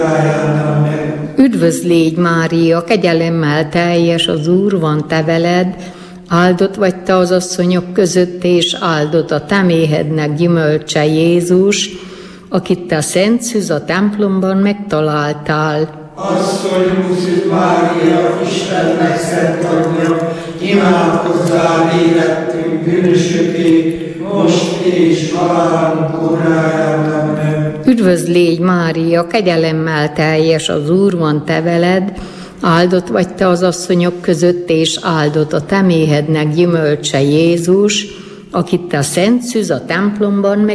Üdvözl légy, Mária, kegyelemmel teljes, az Úr van te veled, áldott vagy te az asszonyok között, és áldott a te méhednek gyümölcse, Jézus, akit te a Szent Szűz a templomban megtaláltál. Asszonyunk, Szűz Mária, Istennek szent anyja, imádkozzál érettünk bűnösöké, most és halálunk óráján. Amen. Üdvözl légy, Mária, kegyelemmel teljes, az Úr van te veled, áldott vagy te az asszonyok között, és áldott a te méhednek gyümölcse, Jézus, akit te a Szent Szűz a templomban